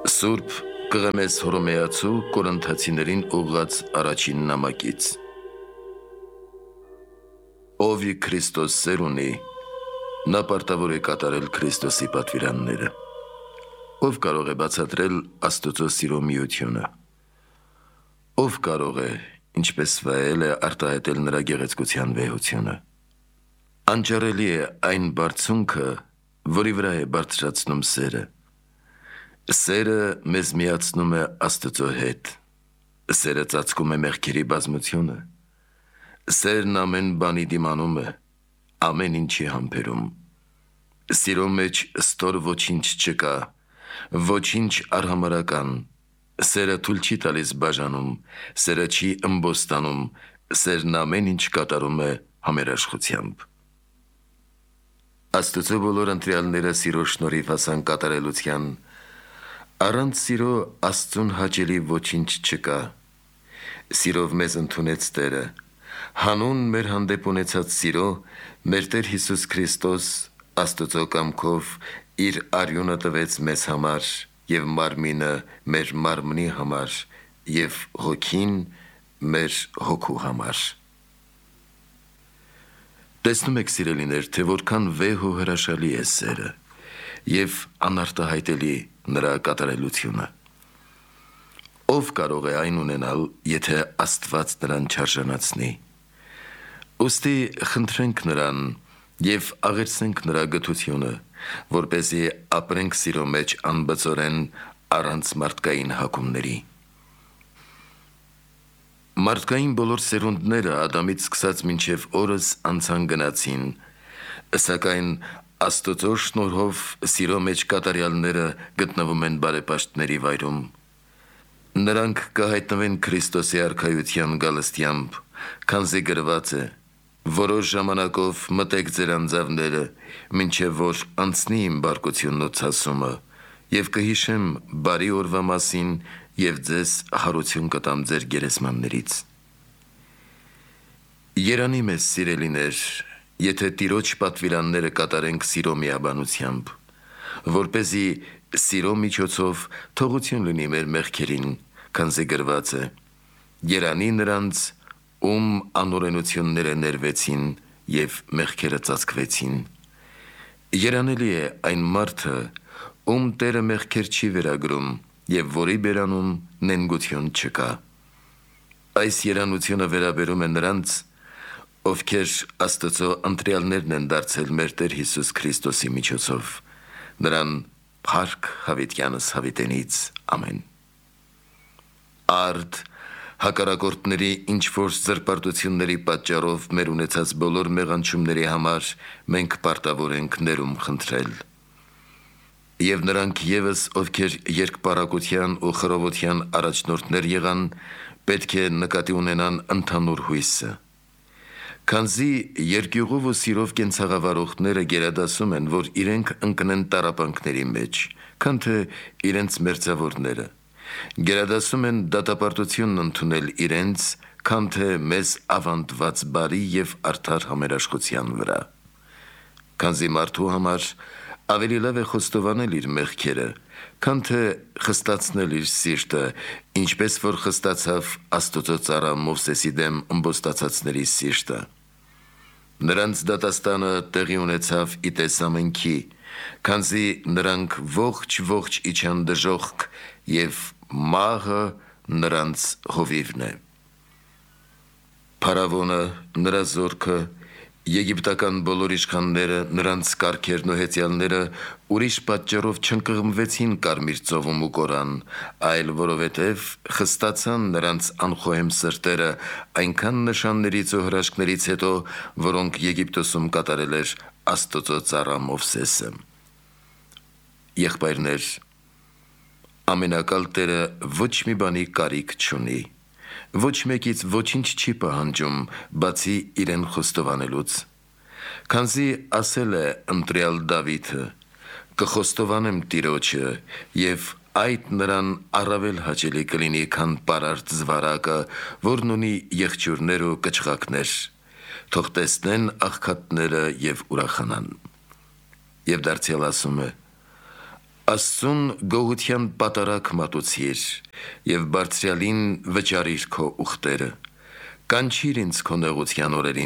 Սուրբ Կղեմես Հռոմեացու Կորինթացիներին ուղղված առաջին նամակից։ Ով Քրիստոս սեր ունի, նա պարտավոր է կատարել Քրիստոսի պատվիրանները։ Ով կարող է բացատրել Աստծո սիրո միությունը։ Ով կարող է, ինչպես վայել է, արտահայտել նրա գեղեցկության վեհությունը։ Անճարելի է այն բարձունքը, որի վրա է բարձրացնում սերը։ Սերը մեզ միացնում է Աստծո հետ։ Սերը ծածկում է մեղքերի բազմությունը։ Սերն ամեն բանի դիմանում է, ամեն ինչի համբերում։ Սիրո մեջ ստոր ոչինչ չկա, ոչինչ արհամարհական։ Սերը թույլ չի տալիս բաժանում, սերը չի ըմբոստանում, սերն ամեն ինչ կատարում է համերաշխությամբ։ Աստծո բոլոր ընտրյալները սիրո շնորհիվ հասան կատարելության։ Առանց սիրո Աստծուն հաճելի ոչինչ չկա։ Սիրով մեզ ընդունեց Տերը, հանուն մեր հանդեպ ունեցած սիրո, մեր Տեր Հիսուս Քրիստոս Աստծո կամքով իր արյունը տվեց մեզ համար, և մարմինը մեր մարմնի համար, և հոգին մեր հոգու համար։ Տեսնում եք, սիրելիներ, թե որքան վեհ ու հրաշալի է սերը, և անարտահայտելի նրա կատարելությունը։ Ով կարող է այն ունենալ, եթե Աստված նրան չարժանացնի։ Ուստի խնդրենք նրան և աղերսենք նրա գթությունը, որպեսզի ապրենք սիրո մեջ անբծորեն առանց մարդկային հակումների։ Մարդկային բոլոր սերունդները Ադամից սկսած մինչև օրս անցան գնացին, սակայն Աստծո շնորհով սիրո մեջ կատարյալները գտնվում են բարեպաշտների վայրում։ Նրանք կհայտնվեն Քրիստոսի արքայության գալստյամբ, քանզի գրված է. «Որոշ ժամանակով մտեք ձեր անձավները, մինչև որ անցնի իմ բարկությունն ու ցասումը, և կհիշեմ բարի օրվա մասին և ձեզ հարություն կտամ ձեր գերեզմաններից»։ Երանի մեզ, սիրելիներ, եթե Տիրոջ պատվիրանները կատարենք սիրո միաբանությամբ, որպեսզի սիրո միջոցով թողություն լինի մեր մեղքերին, քանզի գրված է. «Երանի նրանց, ում անօրենությունները ներվեցին և մեղքերը ծածկվեցին»։ Երանելի է այն մարդը, ում Տերը մեղքեր չի վերագրում և որի բերանում նենգություն չկա։ Այս երանությունը վերաբերում է նրանց, ովքեր Աստծո ընտրյալներն են դարձել մեր Տեր Հիսուս Քրիստոսի միջոցով, նրան փառք հավիտյանս հավիտենից, ամեն։ Արդ հակառակորդների ինչ-որ զրպարտությունների պատճառով մեր ունեցած բոլոր մեղանչումների համար մենք պարտավոր ենք ներում խնդրել։ Եվ նրանք ևս, ովքեր երկպառակության ու խռովության առաջնորդներ եղան, պետք է նկատի ունենան ընդհանուր հույսը։ Քանզի երկյուղով ու սիրով կենցաղավարողները գերադասում են, որ իրենք ընկնեն տառապանքների մեջ, քան թե իրենց մերձավորները, գերադասում են դատապարտությունն ընդունել իրենց, քան թե մեզ ավանդված բարի և արդար համերաշխության վրա։ Քանզի մարդու համար ավելի լավ է խոստովանել իր մեղքերը, քան թե խստացնել իր սիրտը, ինչպես որ խստացավ Աստծո ծառա Մովսեսի դեմ ըմբոստացածների սիրտը։ Նրանց դատաստանը տեղի ունեցավ ի տես ամենքի, քանզի նրանք ողջ իջան դժոխք, և մահը նրանց հովիվն է։ Փարավոնը, նրա զորքը, եգիպտական բոլոր իշխանները, նրանց կառքերն ու հեծյալները ուրիշ պատճառով չընկղմվեցին Կարմիր ծովում ու կորան, այլ որովհետև խստացան նրանց անխոհեմ սրտերը այնքան նշաններից ու հրաշքներից հետո, որոնք Եգիպտոսում կատարել էր Աստծո ծառա Մովսեսը։ Եղբայրներ, ամենակալ Տերը ոչ մի բանի կարիք չունի, ոչ մեկից ոչինչ չի պահանջում, բացի իրեն խոստովանելուց։ Քանզի ասել է ընտրյալ Դավիթը. «Կխոստովանեմ Տիրոջը, և այդ նրան առավել հաճելի կլինի, քան պարարտ զվարակը, որն ունի եղջյուրներ ու կչղակներ, թող տեսնեն աղքատները և ուրախանան»։ Եվ դարձյալ ասում է. Աստծուն գողության պատարակ մատուցիր եւ բարձրյալին վճարիր քո ուխտերը, կանչիր ինձ քո նեղության օրերին